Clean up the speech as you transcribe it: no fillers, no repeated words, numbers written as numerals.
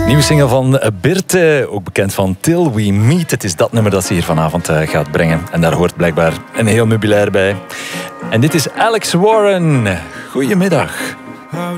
Nieuwe single van Birte, ook bekend van Till We Meet. Het is dat nummer dat ze hier vanavond gaat brengen. En daar hoort blijkbaar een heel meubilair bij. En dit is Alex Warren. Goedemiddag.